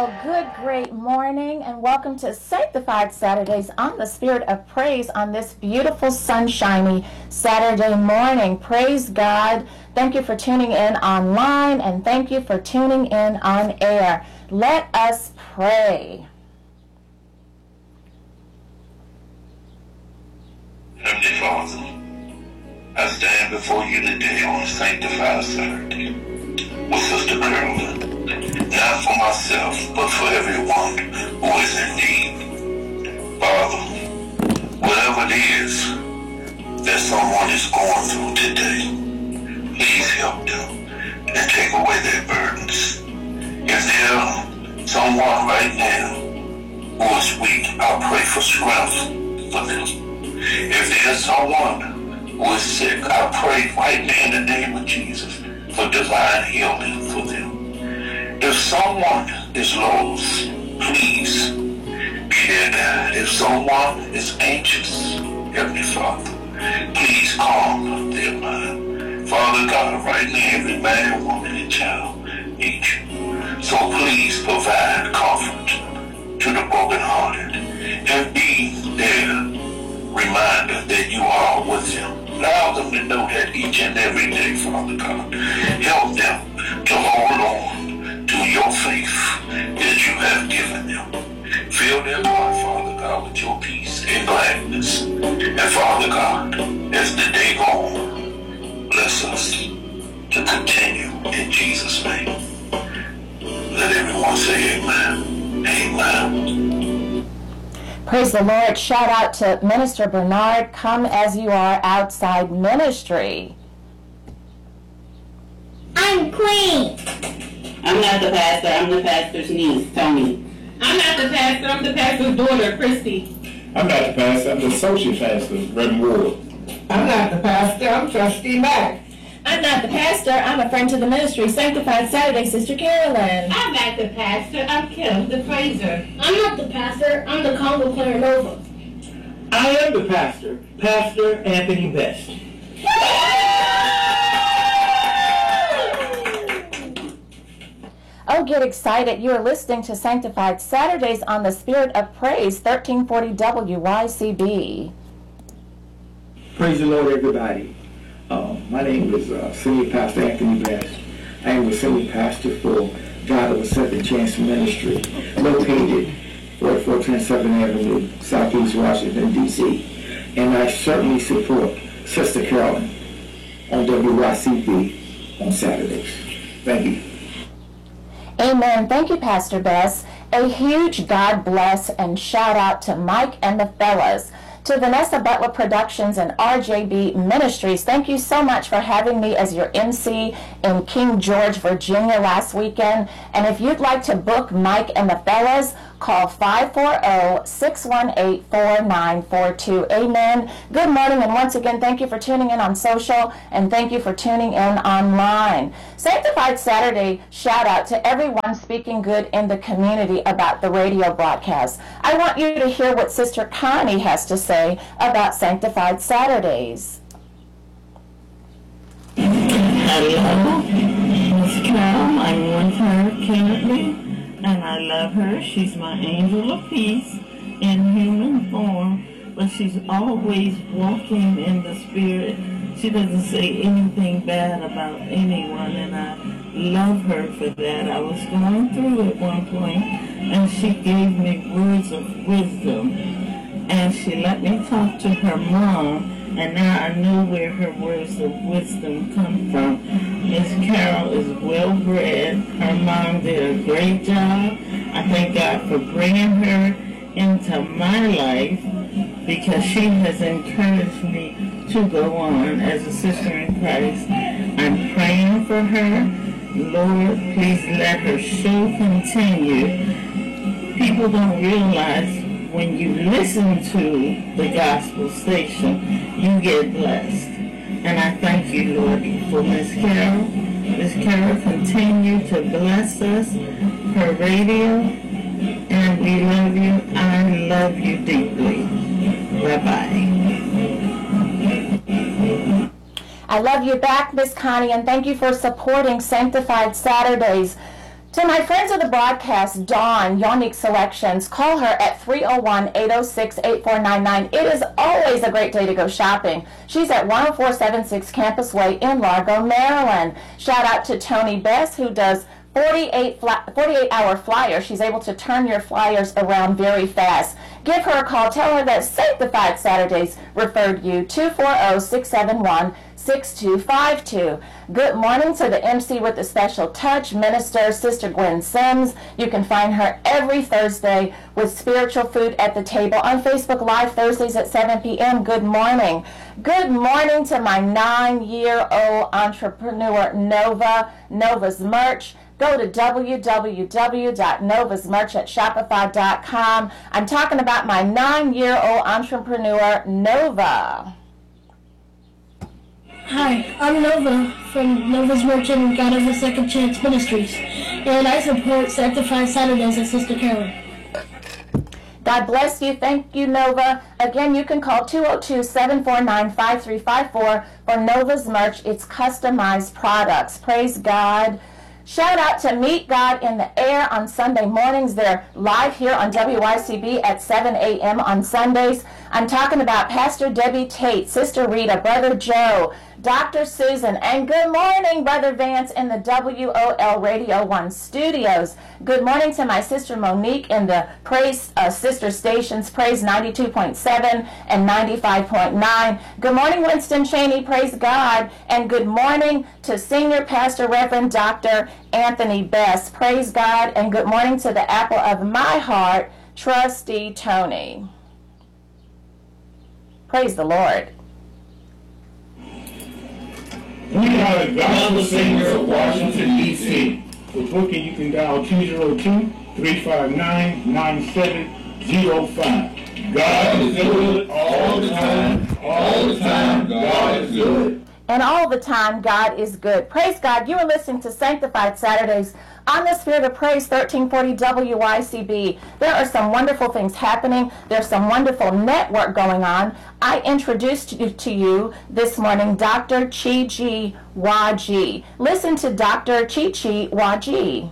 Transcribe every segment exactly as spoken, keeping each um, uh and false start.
Well, good, great morning, and welcome to Sanctified Saturdays on the Spirit of Praise on this beautiful, sunshiny Saturday morning. Praise God. Thank you for tuning in online, and thank you for tuning in on air. Let us pray. Heavenly Father, I stand before you today on Sanctified Saturday with Sister Carolyn. Not for myself, but for everyone who is in need. Father, whatever it is that someone is going through today, please help them and take away their burdens. If there's someone right now who is weak, I pray for strength for them. If there's someone who is sick, I pray right now in the name of Jesus for divine healing for them. If someone is lost, please be their guide. If someone is anxious, Heavenly Father, please calm their mind. Father God, right now every man, woman, and child needs you. So please provide comfort to the brokenhearted and be their reminder that you are with them. Allow them to know that each and every day, Father God. Help them to hold on to your faith that you have given them. Fill their heart, Father God, with your peace and gladness. And Father God, as the day goes on, bless us to continue in Jesus' name. Let everyone say amen. Amen. Praise the Lord. Shout out to Minister Bernard. Come as you are outside ministry. I'm Queen. I'm not the pastor. I'm the pastor's niece, Tony. I'm not the pastor. I'm the pastor's daughter, Christy. I'm not the pastor. I'm the associate pastor, Reverend Ward. I'm not the pastor. I'm Trustee Mack. I'm not the pastor. I'm a friend to the ministry, Sanctified Saturday, Sister Carolyn. I'm not the pastor. I'm Kim, the praiser. I'm not the pastor. I'm the Congo player Nova. I am the pastor, Pastor Anthony Best. Oh, get excited. You are listening to Sanctified Saturdays on the Spirit of Praise, thirteen forty W Y C B. Praise the Lord, everybody. Uh, my name is uh, Senior Pastor Anthony Best. I am the Senior Pastor for God of a Second Chance Ministry, located forty-four twenty-seven Avenue, Southeast Washington, D C And I certainly support Sister Carolyn on W Y C B on Saturdays. Thank you. Amen. Thank you, Pastor Bess. A huge God bless and shout out to Mike and the fellas, to Vanessa Butler Productions and R J B Ministries. Thank you so much for having me as your M C in King George, Virginia last weekend. And if you'd like to book Mike and the fellas, call five four zero, six one eight, four nine four two. Amen. Good morning, and once again, thank you for tuning in on social, and thank you for tuning in online. Sanctified Saturday shout out to everyone speaking good in the community about the radio broadcast. I want you to hear what Sister Connie has to say about Sanctified Saturdays. Hello, Miss Carol. I'm with her currently. And I love her. She's my angel of peace in human form, but she's always walking in the spirit. She doesn't say anything bad about anyone, and I love her for that. I was going through at one point, and she gave me words of wisdom, and she let me talk to her mom, and now I know where her words of wisdom come from. Miss Carol is well-bred. Her mom did a great job. I thank God for bringing her into my life because she has encouraged me to go on as a sister in Christ. I'm praying for her. Lord, please let her show continue. People don't realize when you listen to the gospel station, you get blessed. And I thank you, Lord, for Miss Carol. Miss Carol, continue to bless us, her radio, and we love you. I love you deeply. Bye-bye. I love you back, Miss Connie, and thank you for supporting Sanctified Saturdays. To my friends of the broadcast, Dawn, Unique Selections, call her at three oh one, eight oh six, eight four nine nine. It is always a great day to go shopping. She's at one oh four seven six Campus Way in Largo, Maryland. Shout out to Tony Bess, who does forty-eight hour flyers. She's able to turn your flyers around very fast. Give her a call. Tell her that Sanctified Saturdays referred you. two four zero, six seven one, six two five two. Good morning to the M C with the special touch, Minister Sister Gwen Sims. You can find her every Thursday with Spiritual Food at the Table on Facebook Live Thursdays at seven p m Good morning. Good morning to my nine-year-old entrepreneur, Nova, Nova's Merch. Go to w w w dot novas merch at shopify dot com. I'm talking about my nine-year-old entrepreneur, Nova. Hi, I'm Nova from Nova's Merch and God of the Second Chance Ministries, and I support Sanctified Saturdays at Sister Carolyn. God bless you. Thank you, Nova. Again, you can call two oh two, seven four nine, five three five four for Nova's Merch. It's customized products. Praise God. Shout out to Meet God in the Air on Sunday mornings. They're live here on W Y C B at seven a m on Sundays. I'm talking about Pastor Debbie Tate, Sister Rita, Brother Joe, Doctor Susan, and good morning, Brother Vance in the W O L Radio one studios. Good morning to my sister Monique in the Praise uh, sister stations, Praise ninety-two point seven and ninety-five point nine. Good morning, Winston Cheney, praise God. And good morning to Senior Pastor Reverend Doctor Anthony Best, praise God. And good morning to the apple of my heart, Trustee Tony. Praise the Lord. We are the Gospel Singers of Washington, D C For booking, you can dial two oh two, three five nine, nine seven oh five. God is good all the time. All the time, God is good. And all the time, God is good. Praise God. You are listening to Sanctified Saturdays on the Spirit of Praise, thirteen forty W Y C B. There are some wonderful things happening. There's some wonderful network going on. I introduced you to you this morning Doctor Chi Chi Waji. Listen to Doctor Chi Chi Waji.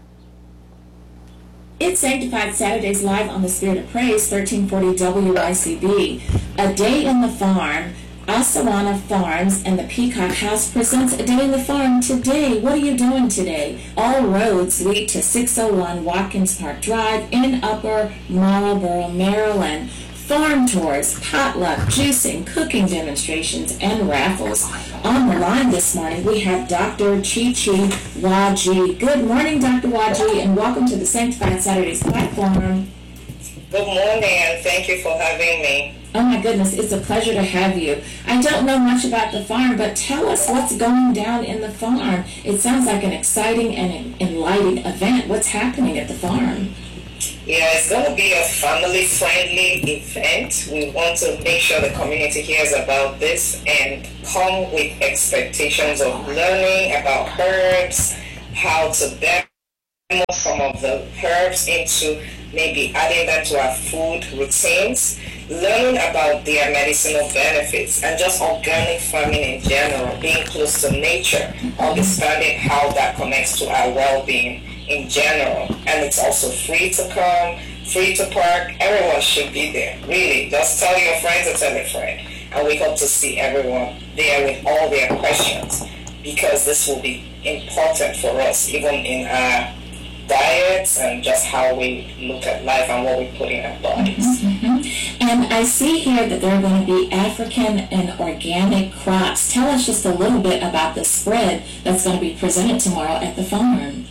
It's Sanctified Saturdays live on the Spirit of Praise, thirteen forty W Y C B. A Day in the Farm. Asawana Farms and the Peacock House presents A Day in the Farm today. What are you doing today? All roads lead to six oh one Watkins Park Drive in Upper Marlboro, Maryland. Farm tours, potluck, juicing, cooking demonstrations, and raffles. On the line this morning, we have Doctor Chi Chi Waji. Good morning, Doctor Waji, and welcome to the Sanctified Saturdays platform. Good morning, and thank you for having me. Oh my goodness, it's a pleasure to have you. I don't know much about the farm, but tell us what's going down in the farm. It sounds like an exciting and enlightening event. What's happening at the farm? Yeah, it's going to be a family-friendly event. We want to make sure the community hears about this and come with expectations of learning about herbs, how to demo some of the herbs into maybe adding them to our food routines, learning about their medicinal benefits, and just organic farming in general, being close to nature, understanding how that connects to our well-being in general. And it's also free to come, free to park. Everyone should be there. Really, just tell your friends and tell a friend. And we hope to see everyone there with all their questions, because this will be important for us, even in our diets and just how we look at life and what we put in our bodies. Mm-hmm. And I see here that there are going to be African and organic crops. Tell us just a little bit about the spread that's going to be presented tomorrow at the farm.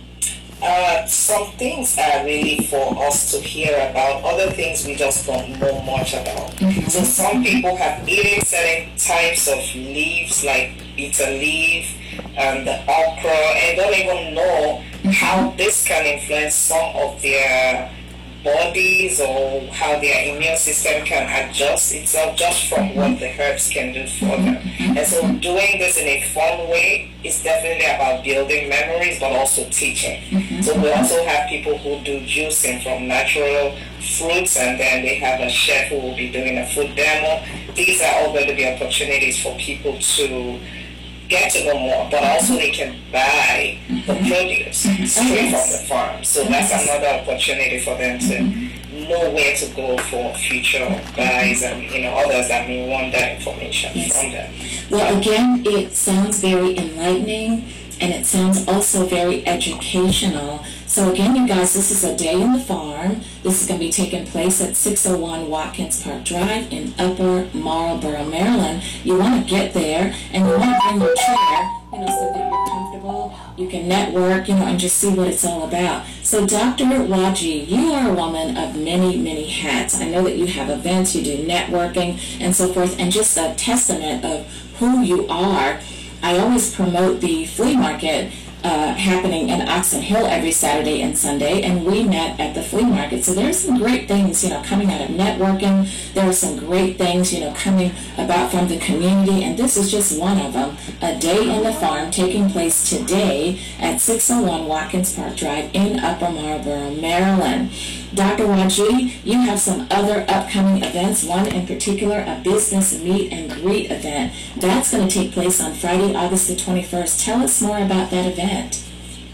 Uh, some things are really for us to hear about. Other things we just don't know much about. Mm-hmm. So some people have eaten certain types of leaves, like bitter leaf and the okra, and don't even know how this can influence some of their bodies or how their immune system can adjust itself just from what the herbs can do for them. And so doing this in a fun way is definitely about building memories but also teaching. So we also have people who do juicing from natural fruits, and then they have a chef who will be doing a food demo. These are all going to be opportunities for people to get to know more, but also they can buy the produce straight from the farm. So that's another opportunity for them to know where to go for future buys and, you know, others that may want that information yes. from them. Well, again, it sounds very enlightening, and it sounds also very educational. So again, you guys, this is a day in the farm. This is going to be taking place at six oh one Watkins Park Drive in Upper Marlboro, Maryland. You want to get there, and you want to bring your chair, you know, so that you're comfortable. You can network, you know, and just see what it's all about. So Doctor Waji, you are a woman of many, many hats. I know that you have events, you do networking, and so forth, and just a testament of who you are. I always promote the flea market uh, happening in Oxon Hill every Saturday and Sunday, and we met at the flea market. So there's some great things, you know, coming out of networking. There are some great things, you know, coming about from the community, and this is just one of them. A Day in the Farm taking place today at six oh one Watkins Park Drive in Upper Marlboro, Maryland. Doctor Waji, you have some other upcoming events, one in particular, a business meet and greet event. That's going to take place on Friday, August the twenty-first. Tell us more about that event.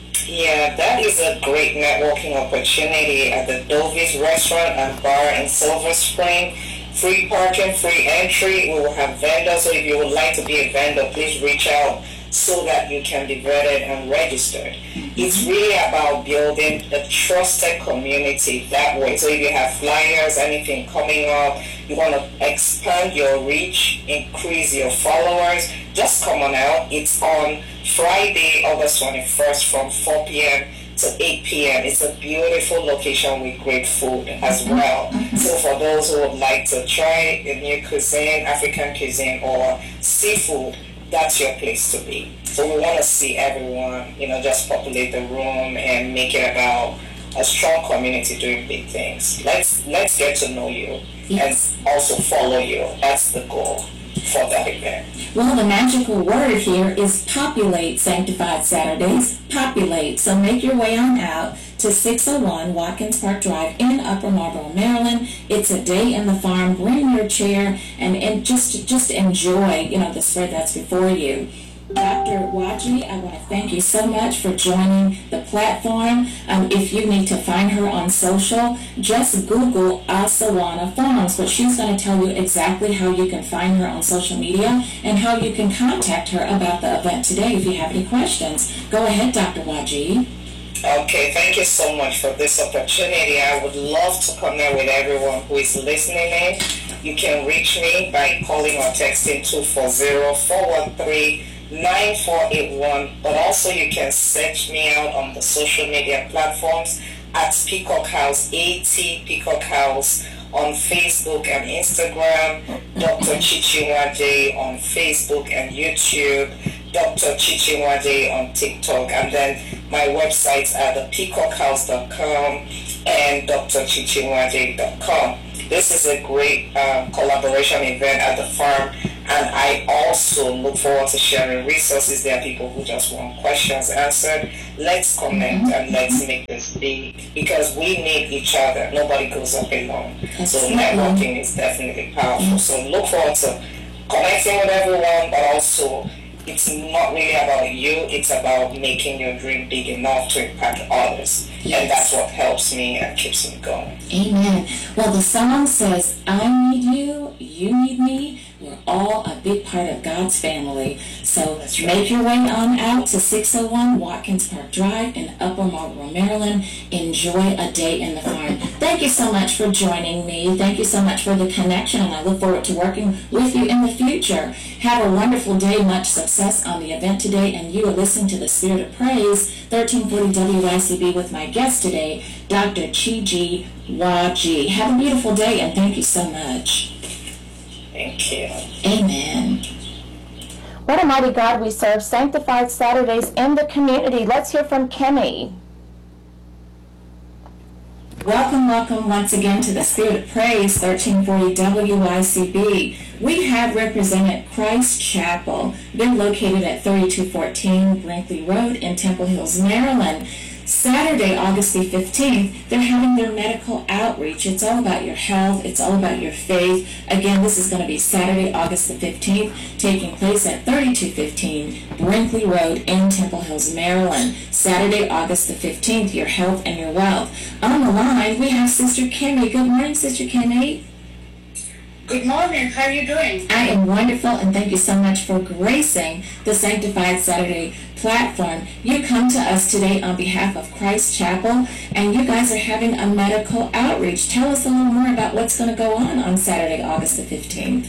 Yeah, that is a great networking opportunity at the Dovies Restaurant and Bar in Silver Spring. Free parking, free entry. We will have vendors, so if you would like to be a vendor, please reach out so that you can be vetted and registered. It's really about building a trusted community that way. So if you have flyers, anything coming up, you want to expand your reach, increase your followers, just come on out. It's on Friday, August twenty-first from four p.m. to eight p.m. It's a beautiful location with great food as well. So for those who would like to try a new cuisine, African cuisine or seafood, that's your place to be. So we want to see everyone, you know, just populate the room and make it about a strong community doing big things. Let's let's get to know you yes. and also follow you. That's the goal for that event. Well, the magical word here is populate Sanctified Saturdays. Populate. So make your way on out to six oh one Watkins Park Drive in Upper Marlboro, Maryland. It's a day in the farm. Bring your chair and, and just just enjoy, you know, the spread that's before you. Doctor Waji, I want to thank you so much for joining the platform. Um, if you need to find her on social, just Google Asawana Farms, but she's going to tell you exactly how you can find her on social media and how you can contact her about the event today if you have any questions. Go ahead, Doctor Waji. Okay, thank you so much for this opportunity. I would love to connect with everyone who is listening in. You can reach me by calling or texting two four zero, four one three, nine four eight one, but also you can search me out on the social media platforms at Peacock House, A T Peacock House on Facebook and Instagram, Doctor Chichinwade on Facebook and YouTube, Doctor Chichinwade on TikTok, and then my websites are the peacock house dot com and d r chichinwade dot com. This is a great uh, collaboration event at the farm, and I also look forward to sharing resources. There are people who just want questions answered. Let's connect and let's make this big, because we need each other. Nobody goes up alone. So networking is definitely powerful. So look forward to connecting with everyone, but also it's not really about you, it's about making your dream big enough to impact others. Yes. And that's what helps me and keeps me going. Amen. Well, the song says, I need you, you need me. We're all a big part of God's family. So right. Make your way on out to six oh one Watkins Park Drive in Upper Marlboro, Maryland. Enjoy a day in the farm. Thank you so much for joining me. Thank you so much for the connection, and I look forward to working with you in the future. Have a wonderful day. Much success on the event today. And you are listening to The Spirit of Praise, thirteen forty W I C B, with my guest today, Doctor Chiji Waji. Have a beautiful day, and thank you so much. Thank you. Amen. What a mighty God we serve. Sanctified Saturdays in the community. Let's hear from Kimmy. Welcome, welcome once again to the Spirit of Praise, thirteen forty W I C B. We have represented Christ Chapel. They're located at thirty-two fourteen Brinkley Road in Temple Hills, Maryland. Saturday, August the fifteenth, they're having their medical outreach. It's all about your health. It's all about your faith. Again, this is going to be Saturday, August the fifteenth, taking place at thirty-two fifteen Brinkley Road in Temple Hills, Maryland. Saturday, August the fifteenth, your health and your wealth. On the line, we have Sister Kimmy. Good morning, Sister Kimmy. Good morning. How are you doing? I am wonderful, and thank you so much for gracing the Sanctified Saturday platform. You come to us today on behalf of Christ Chapel, and you guys are having a medical outreach. Tell us a little more about what's going to go on on Saturday, August the fifteenth.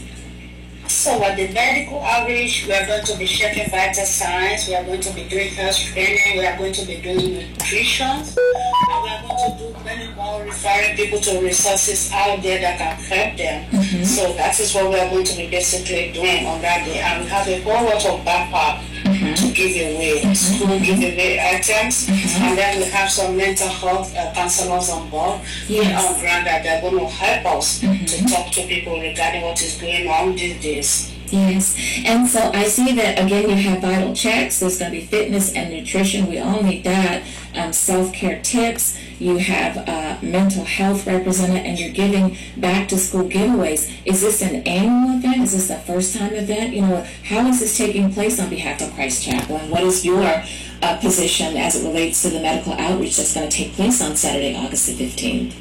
So at the medical outreach, we are going to be checking vital signs. We are going to be doing health training. We are going to be doing nutrition. And we are going to do many more, referring people to resources out there that can help them. Mm-hmm. So that is what we are going to be basically doing on that day. And we have a whole lot of backpack mm-hmm. to give away, mm-hmm. school giveaway items. Mm-hmm. And then we have some mental health uh, counselors on board. Yes. On ground that they're going to help us mm-hmm. to talk to people regarding what is going on these days. Yes, and so I see that, again, you have vital checks. There's going to be fitness and nutrition. We all need that. Um, self-care tips. You have uh, mental health represented, and you're giving back-to-school giveaways. Is this an annual event? Is this a first-time event? You know, how is this taking place on behalf of Christ Chapel, and what is your uh, position as it relates to the medical outreach that's going to take place on Saturday, August the fifteenth?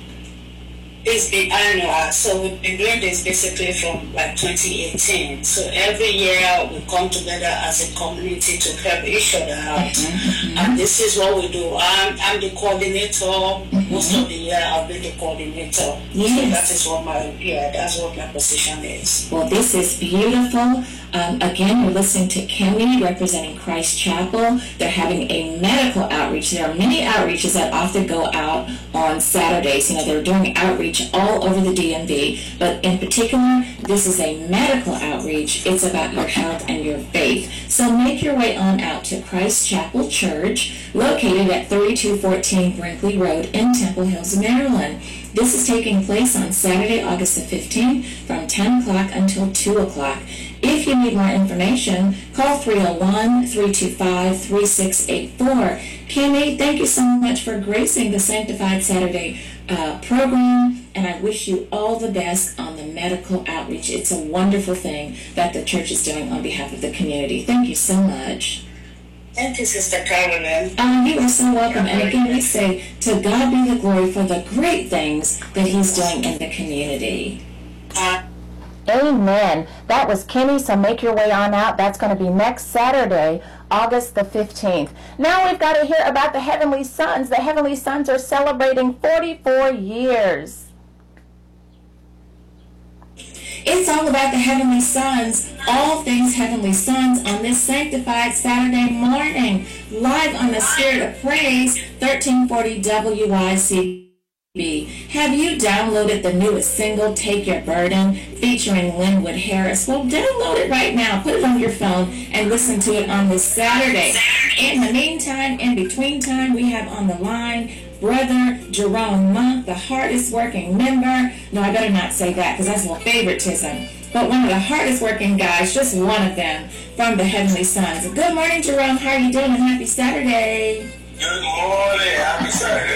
It's been annual, so we've been doing this basically from like twenty eighteen. So every year we come together as a community to help each other out. Mm-hmm. And this is what we do. I'm, I'm the coordinator. Mm-hmm. Most of the year I've been the coordinator. Yes. So that is what my, yeah, that's what my position is. Well, this is beautiful. Um, again, you're listening to Kimmy representing Christ Chapel. They're having a medical outreach. There are many outreaches that often go out on Saturdays. You know, they're doing outreach all over the D M V, but in particular, this is a medical outreach. It's about your health and your faith. So make your way on out to Christ Chapel Church, located at thirty-two fourteen Brinkley Road in Temple Hills, Maryland. This is taking place on Saturday, August the fifteenth from ten o'clock until two o'clock. If you need more information, call three oh one, three two five, three six eight four. Kimmy, thank you so much for gracing the Sanctified Saturday uh, program, and I wish you all the best on the medical outreach. It's a wonderful thing that the church is doing on behalf of the community. Thank you so much. Thank you, Sister Carolyn. Um, you are so welcome. And again, we say, to God be the glory for the great things that He's doing in the community. Uh, Amen. That was Kimmy, so make your way on out. That's going to be next Saturday, August the fifteenth. Now we've got to hear about the Heavenly Sons. The Heavenly Sons are celebrating forty-four years. It's all about the Heavenly Sons, all things Heavenly Sons, on this Sanctified Saturday morning, live on the Spirit of Praise, thirteen forty W I C B. Have you downloaded the newest single, Take Your Burden, featuring Linwood Harris? Well, download it right now. Put it on your phone and listen to it on this Saturday. In the meantime, in between time, we have on the line Brother Jerome Monk, the hardest working member. No, I better not say that because that's a little favoritism. But one of the hardest working guys, just one of them, from the Heavenly Sons. Good morning, Jerome. How are you doing? And happy Saturday. Good morning. Happy Saturday.